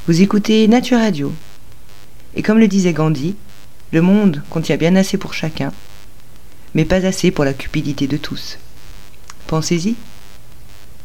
Vous écoutez Nature Radio. Et comme le disait Gandhi, le monde contient bien assez pour chacun, mais pas assez pour la cupidité de tous. Pensez-y.